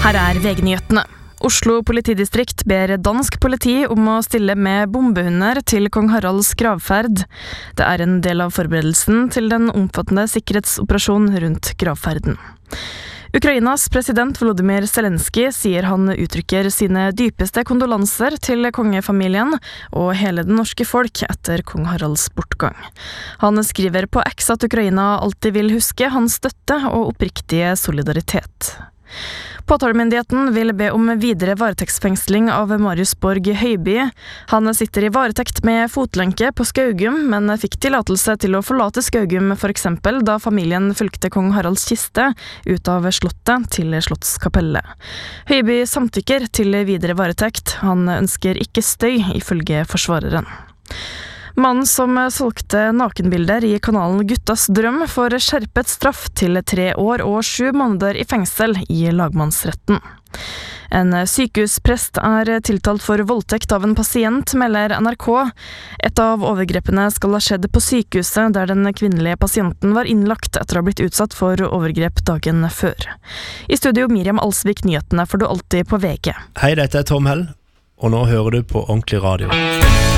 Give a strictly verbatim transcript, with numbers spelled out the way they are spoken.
Her er V G-nyhetene. Oslo politidistrikt ber dansk politi om å stille med bombehunder til kong Haralds gravferd. Det er en del av forberedelsen til den omfattende sikkerhetsoperasjonen rundt gravferden. Ukrainas president Volodymyr Zelensky sier han uttrykker sine dypeste kondolanser til kongefamilien og hele det norske folk etter kong Haralds bortgang. Han skriver på X at Ukraina alltid vil huske hans støtte og oppriktige solidaritet. Påtalemyndigheten vil be om videre varetektsfengsling av Marius Borg Høiby. Han sitter i varetekt med fotlenke på Skaugum, men fikk tillatelse til å forlate Skaugum for eksempel da familien fulgte kong Haralds kiste ut av slottet til Slottskapellet. Høiby samtykker til videre varetekt. Han ønsker ikke støy, ifølge forsvareren. Mannen som solgte nakenbilder i kanalen Guttas drøm får skjerpet straff til tre år og sju måneder i fengsel i lagmannsretten. En sykehusprest er tiltalt for voldtekt av en pasient, melder N R K. Et av overgrepene skal ha skjedd på sykehuset der den kvinnelige pasienten var innlagt etter å ha blitt utsatt for overgrep dagen før. I studio Miriam Alsvik, nyhetene får du alltid på V G. Hei, dette er Tom Hell, og nå hører du på Ordentlig Radio.